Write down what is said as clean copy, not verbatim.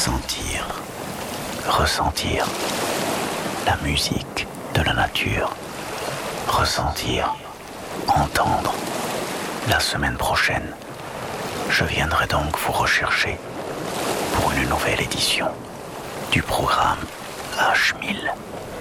sentir, ressentir la musique de la nature, ressentir, entendre. La semaine prochaine, je viendrai donc vous rechercher pour une nouvelle édition du programme H1000.